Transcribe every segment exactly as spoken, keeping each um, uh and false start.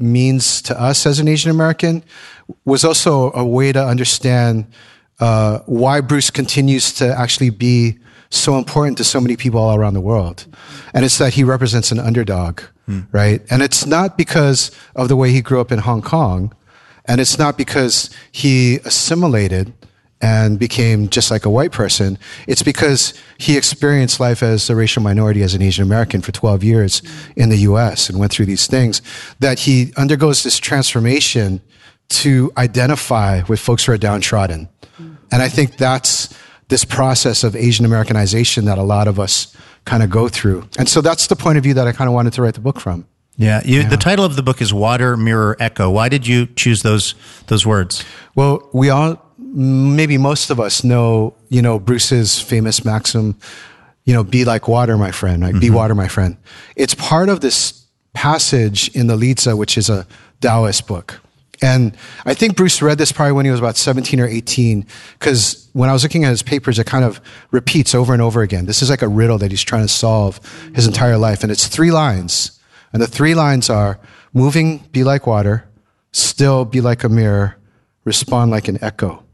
means to us as an Asian American was also a way to understand uh, why Bruce continues to actually be so important to so many people all around the world. And it's that he represents an underdog, mm. right? And it's not because of the way he grew up in Hong Kong, and it's not because he assimilated and became just like a white person. It's because he experienced life as a racial minority, as an Asian American for twelve years in the U S and went through these things, that he undergoes this transformation to identify with folks who are downtrodden. And I think that's this process of Asian Americanization that a lot of us kind of go through. And so that's the point of view that I kind of wanted to write the book from. Yeah, you, yeah. The title of the book is Water, Mirror, Echo. Why did you choose those those words? Well, we all, maybe most of us know, you know, Bruce's famous maxim, you know, be like water, my friend, right? Mm-hmm. Be water, my friend. It's part of this passage in the Lizi, which is a Taoist book. And I think Bruce read this probably when he was about seventeen or eighteen, because when I was looking at his papers, it kind of repeats over and over again. This is like a riddle that he's trying to solve his entire life. And it's three lines. And the three lines are: moving, be like water; still, be like a mirror; respond like an echo.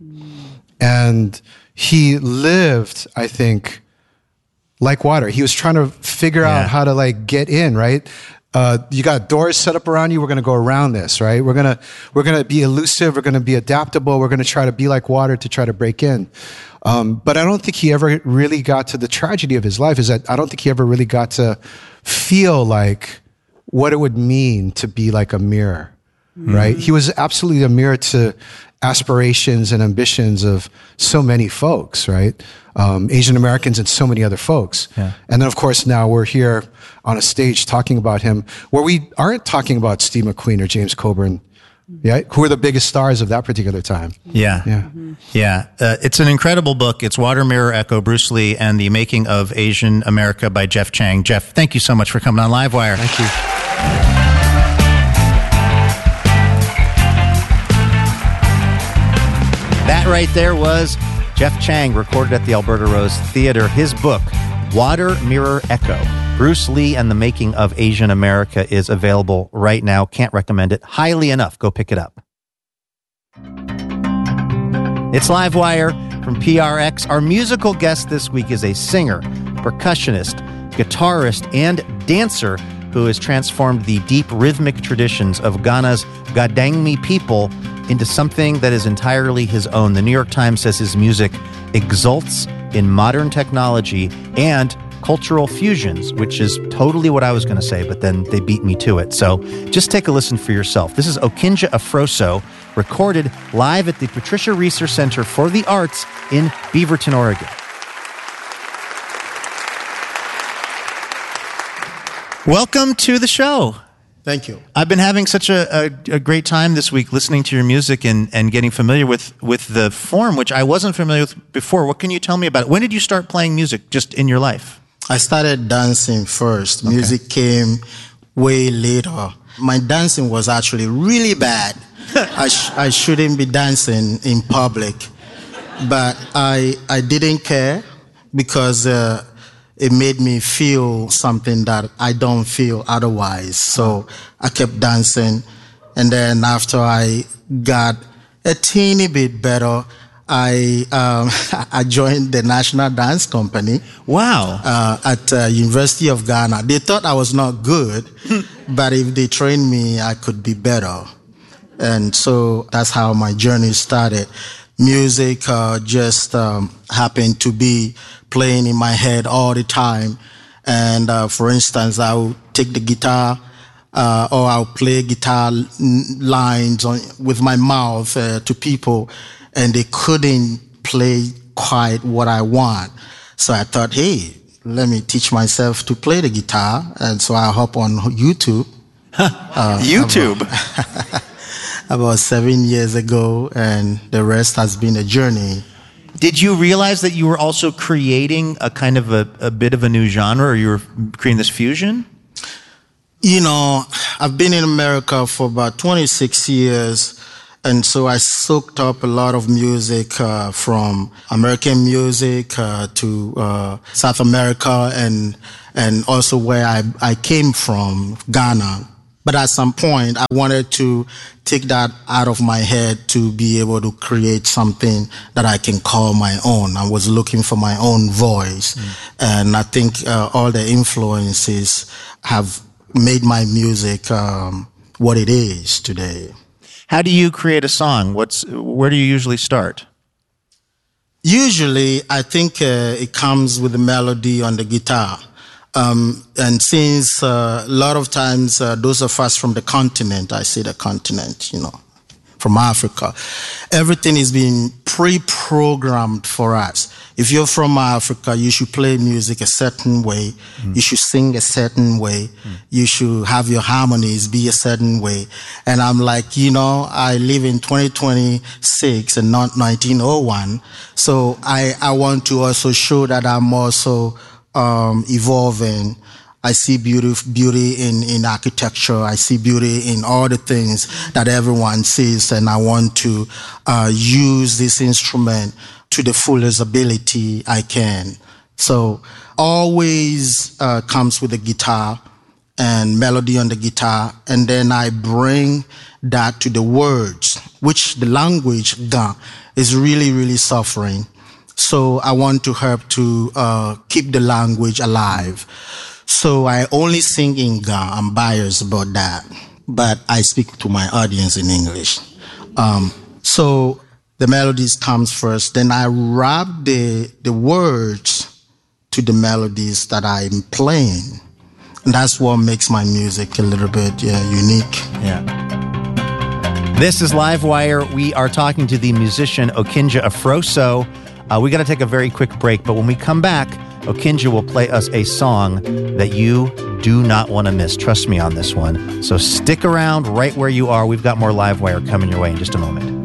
And he lived, I think, like water. He was trying to figure yeah. out how to like get in, right? Uh, you got doors set up around you. We're going to go around this, right? We're going to, we're going to be elusive. We're going to be adaptable. We're going to try to be like water to try to break in. Um, but I don't think he ever really got to the tragedy of his life, is that I don't think he ever really got to feel like what it would mean to be like a mirror, mm-hmm. right? He was absolutely a mirror to aspirations and ambitions of so many folks, right? Um, Asian Americans and so many other folks. Yeah. And then, of course, now we're here on a stage talking about him, where we aren't talking about Steve McQueen or James Coburn, yeah, who are the biggest stars of that particular time. Yeah. Yeah. Mm-hmm. Yeah. Uh, it's an incredible book. It's Water, Mirror, Echo, Bruce Lee and the Making of Asian America by Jeff Chang. Jeff, thank you so much for coming on Livewire. Thank you. That right there was Jeff Chang, recorded at the Alberta Rose Theatre. His book, Water, Mirror, Echo, Bruce Lee and the Making of Asian America, is available right now. Can't recommend it highly enough. Go pick it up. It's Livewire from P R X. Our musical guest this week is a singer, percussionist, guitarist, and dancer who has transformed the deep rhythmic traditions of Ghana's Gadangme people into something that is entirely his own. The New York Times says his music exults in modern technology and cultural fusions, which is totally what I was going to say, but then they beat me to it. So just take a listen for yourself. This is Okinja Afroso, recorded live at the Patricia Reeser Center for the Arts in Beaverton, Oregon. Welcome to the show. Thank you. I've been having such a, a, a great time this week listening to your music and, and getting familiar with, with the form, which I wasn't familiar with before. What can you tell me about it? When did you start playing music just in your life? I started dancing first. Okay. Music came way later. My dancing was actually really bad. I, sh- I shouldn't be dancing in public. But I, I didn't care because uh, it made me feel something that I don't feel otherwise. So I kept dancing. And then after I got a teeny bit better, I um, I joined the National Dance Company. Wow. Uh, at uh, University of Ghana. They thought I was not good, but if they trained me, I could be better. And so that's how my journey started. Music uh, just um, happened to be playing in my head all the time. And uh, for instance, I would take the guitar uh, or I'll play guitar lines on, with my mouth uh, to people, and they couldn't play quite what I want. So I thought, hey, let me teach myself to play the guitar. And so I hop on YouTube. uh, YouTube? About, about seven years ago, and the rest has been a journey. Did you realize that you were also creating a kind of a, a bit of a new genre, or you were creating this fusion? You know, I've been in America for about twenty-six years, and so I soaked up a lot of music uh, from American music uh, to uh, South America, and and also where I, I came from, Ghana. But at some point, I wanted to take that out of my head to be able to create something that I can call my own. I was looking for my own voice. Mm. And I think uh, all the influences have made my music um, what it is today. How do you create a song? What's where do you usually start? Usually, I think uh, it comes with the melody on the guitar. Um, and since uh, a lot of times uh, those of us from the continent, I say the continent, you know, from Africa, everything is being pre-programmed for us. If you're from Africa, you should play music a certain way. Mm. You should sing a certain way. Mm. You should have your harmonies be a certain way. And I'm like, you know, I live in twenty twenty-six and not nineteen oh one. So I, I want to also show that I'm also um, evolving. I see beauty, beauty in, in architecture. I see beauty in all the things that everyone sees. And I want to uh, use this instrument to the fullest ability I can. So always uh, comes with the guitar and melody on the guitar. And then I bring that to the words, which the language Ga is really, really suffering. So I want to help to uh, keep the language alive. So I only sing in Ga. I'm biased about that. But I speak to my audience in English. Um, so the melodies comes first. Then I wrap the, the words to the melodies that I'm playing. And that's what makes my music a little bit yeah, unique. Yeah. This is Livewire. We are talking to the musician Okinja Afroso. Uh, we got to take a very quick break, but when we come back, Okinja will play us a song that you do not want to miss. Trust me on this one. So stick around right where you are. We've got more Livewire coming your way in just a moment.